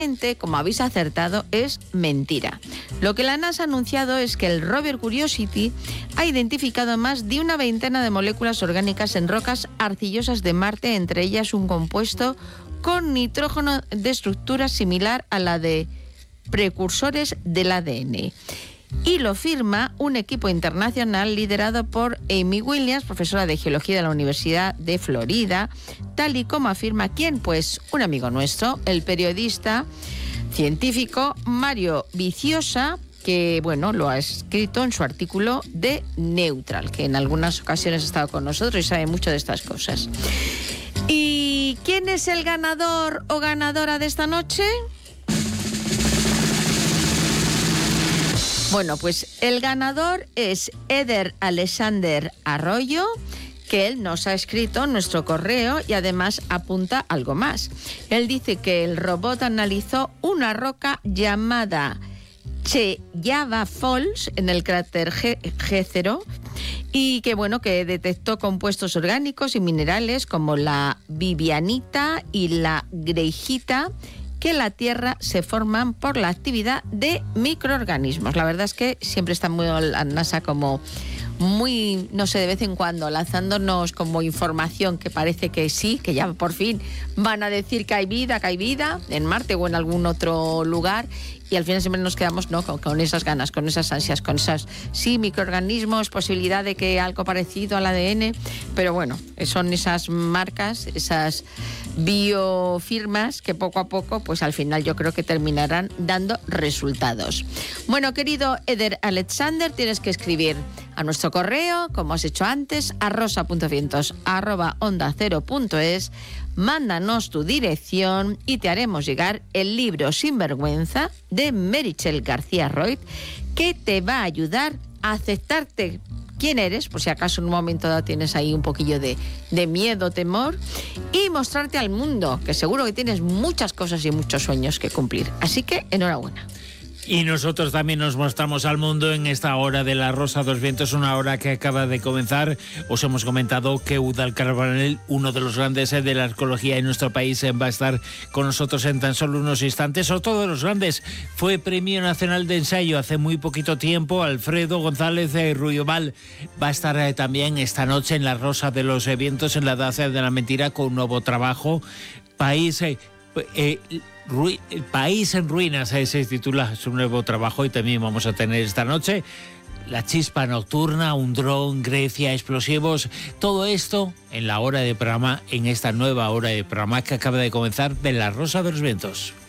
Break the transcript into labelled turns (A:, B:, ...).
A: como habéis acertado, es mentira. Lo que la NASA ha anunciado es que el rover Curiosity ha identificado más de una veintena de moléculas orgánicas en rocas arcillosas de Marte, entre ellas un compuesto con nitrógeno de estructura similar a la de precursores del ADN. Y lo firma un equipo internacional liderado por Amy Williams, profesora de geología de la Universidad de Florida, tal y como afirma ¿quién? Pues un amigo nuestro, el periodista científico Mario Viciosa, que bueno, lo ha escrito en su artículo de Neutral, que en algunas ocasiones ha estado con nosotros y sabe mucho de estas cosas. ¿Y quién es el ganador o ganadora de esta noche? Bueno, pues el ganador es Eder Alexander Arroyo, que él nos ha escrito en nuestro correo y además apunta algo más. Él dice que el robot analizó una roca llamada Cheyava Falls en el cráter G0 y que bueno, que detectó compuestos orgánicos y minerales como la vivianita y la greijita, que en la Tierra se forman por la actividad de microorganismos. La verdad es que siempre está muy la NASA como muy, no sé, de vez en cuando lanzándonos como información que parece que sí, que ya por fin van a decir que hay vida en Marte o en algún otro lugar, y al final siempre nos quedamos, ¿no?, con esas ganas, con esas ansias, con esas, sí, microorganismos, posibilidad de que algo parecido al ADN, pero bueno, son esas marcas, esas biofirmas que poco a poco, pues al final yo creo que terminarán dando resultados. Bueno, querido Eder Alexander, tienes que escribir a nuestro correo, como has hecho antes, a rosa.vientos@ondacero.es, mándanos tu dirección y te haremos llegar el libro Sinvergüenza de Meritxell García Roig, que te va a ayudar a aceptarte quién eres, por si acaso en un momento dado tienes ahí un poquillo de miedo, temor, y mostrarte al mundo, que seguro que tienes muchas cosas y muchos sueños que cumplir. Así que enhorabuena.
B: Y nosotros también nos mostramos al mundo en esta hora de La Rosa de los Vientos, una hora que acaba de comenzar. Os hemos comentado que Eudald Carbonell, uno de los grandes de la arqueología en nuestro país, va a estar con nosotros en tan solo unos instantes. Otro de los grandes fue Premio Nacional de Ensayo hace muy poquito tiempo. Alfredo González Ruyoval va a estar también esta noche en La Rosa de los Vientos, en la Edad de la Mentira, con un nuevo trabajo. El país en ruinas, se titula su nuevo trabajo, y también vamos a tener esta noche La Chispa Nocturna, un dron, Grecia, explosivos, todo esto en la hora de programa, en esta nueva hora de programa que acaba de comenzar de La Rosa de los Vientos.